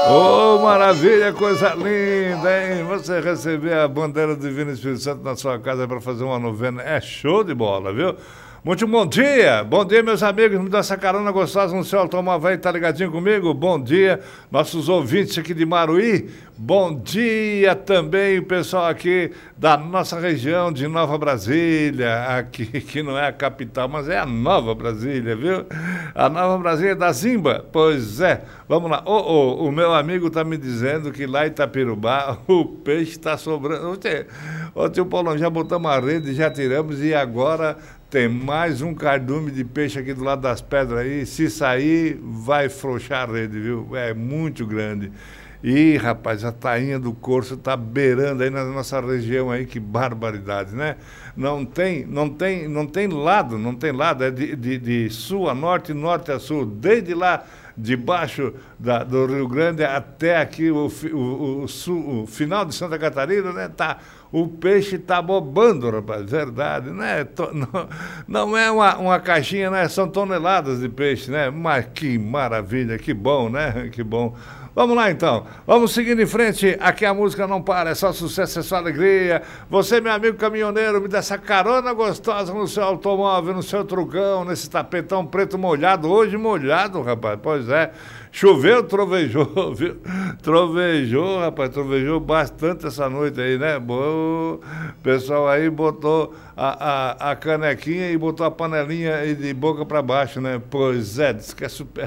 Ô, maravilha, coisa linda, hein? Você receber a bandeira do Divino Espírito Santo na sua casa para fazer uma novena é show de bola, viu? Muito bom dia! Bom dia, meus amigos, me dá essa carona gostosa no seu automóvel aí, tá ligadinho comigo? Bom dia, nossos ouvintes aqui de Maruí. Bom dia também, o pessoal aqui da nossa região de Nova Brasília, aqui que não é a capital, mas é a Nova Brasília, viu? A Nova Brasília da Zimba, pois é. Vamos lá, o meu amigo tá me dizendo que lá em Itapirubá o peixe está sobrando. Ô tio Paulão, já botamos a rede, já tiramos e agora tem mais um cardume de peixe aqui do lado das pedras aí. Se sair, vai frouxar a rede, viu? É muito grande. E, rapaz, a tainha do Corso tá beirando aí na nossa região aí, que barbaridade, né? Não tem lado, é de sul a norte, norte a sul, desde lá debaixo do Rio Grande até aqui o final de Santa Catarina, né? O peixe tá bobando, rapaz, verdade, né? Não é uma caixinha, né? São toneladas de peixe, né? Mas que maravilha, que bom, né? Que bom. Vamos lá então, vamos seguindo em frente, aqui a música não para, é só sucesso, é só alegria. Você, meu amigo caminhoneiro, me dá essa carona gostosa no seu automóvel, no seu trucão, nesse tapetão preto molhado, hoje molhado, rapaz, pois é. Choveu, trovejou, viu? Trovejou, rapaz, trovejou bastante essa noite aí, né? Bom, o pessoal aí botou a canequinha e botou a panelinha aí de boca para baixo, né? Pois é, diz que é super.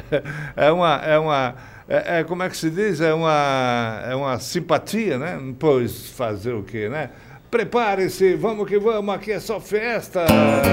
Como é que se diz? É uma simpatia, né? Pois fazer o quê, né? Prepare-se, vamos que vamos, aqui é só festa.